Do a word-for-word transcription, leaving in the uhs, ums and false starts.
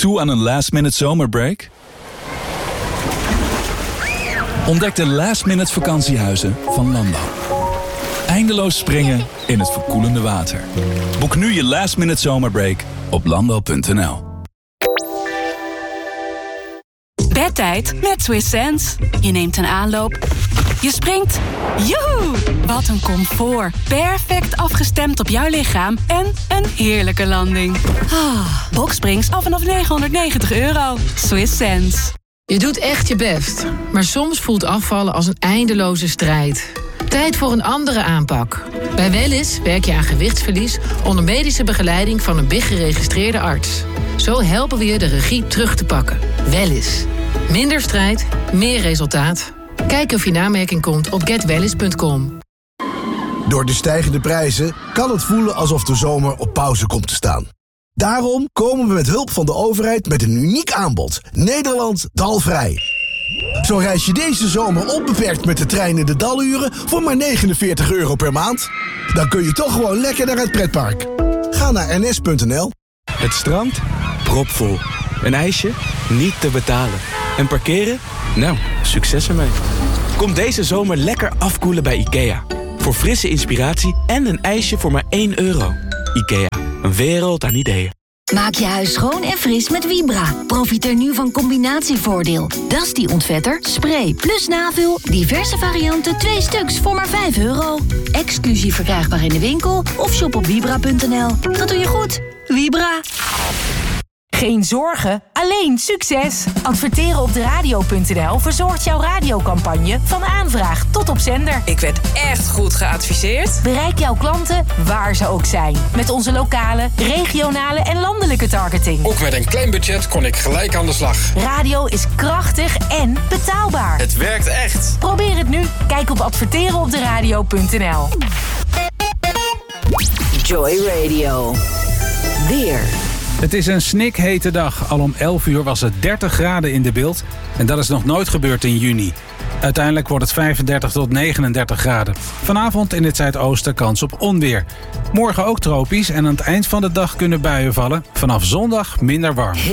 Toe aan een last-minute zomerbreak? Ontdek de last-minute vakantiehuizen van Landal. Eindeloos springen in het verkoelende water. Boek nu je last-minute zomerbreak op landal punt n l. Bedtijd met Swiss Sense. Je neemt een aanloop. Je springt. Joehoe! Wat een comfort. Perfect afgestemd op jouw lichaam. En een heerlijke landing. Ah, Boxsprings af vanaf negenhonderdnegentig euro. Swiss Sense. Je doet echt je best. Maar soms voelt afvallen als een eindeloze strijd. Tijd voor een andere aanpak. Bij Wellness werk je aan gewichtsverlies onder medische begeleiding van een B I G-geregistreerde arts. Zo helpen we je de regie terug te pakken. Wellness. Minder strijd, meer resultaat. Kijk of je in aanmerking komt op get wellness punt com. Door de stijgende prijzen kan het voelen alsof de zomer op pauze komt te staan. Daarom komen we met hulp van de overheid met een uniek aanbod. Nederland dalvrij. Zo reis je deze zomer onbeperkt met de trein in de daluren voor maar negenenveertig euro per maand. Dan kun je toch gewoon lekker naar het pretpark. Ga naar n s punt n l. Het strand? Propvol. Een ijsje? Niet te betalen. En parkeren? Nou, succes ermee. Kom deze zomer lekker afkoelen bij IKEA. Voor frisse inspiratie en een ijsje voor maar één euro. IKEA, een wereld aan ideeën. Maak je huis schoon en fris met Vibra. Profiteer nu van combinatievoordeel. Dusty ontvetter, spray plus navul. Diverse varianten, twee stuks voor maar vijf euro. Exclusief verkrijgbaar in de winkel of shop op vibra punt n l. Dat doe je goed. Vibra. Geen zorgen, alleen succes. Adverteren op de radio punt n l verzorgt jouw radiocampagne van aanvraag tot op zender. Ik werd echt goed geadviseerd. Bereik jouw klanten waar ze ook zijn. Met onze lokale, regionale en landelijke targeting. Ook met een klein budget kon ik gelijk aan de slag. Radio is krachtig en betaalbaar. Het werkt echt. Probeer het nu. Kijk op adverteren op de radio punt n l. Joy Radio. Weer. Het is een snikhete dag. Al om elf uur was het dertig graden in de Bilt. En dat is nog nooit gebeurd in juni. Uiteindelijk wordt het vijfendertig tot negenendertig graden. Vanavond in het zuidoosten kans op onweer. Morgen ook tropisch en aan het eind van de dag kunnen buien vallen. Vanaf zondag minder warm.